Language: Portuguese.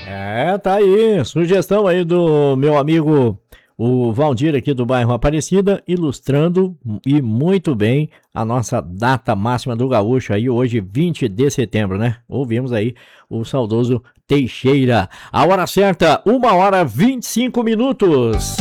Tá aí, sugestão aí do meu amigo o Valdir aqui do bairro Aparecida, ilustrando e muito bem a nossa data máxima do gaúcho aí, hoje 20 de setembro, né? Ouvimos aí o saudoso Teixeira. A hora certa, 1h25.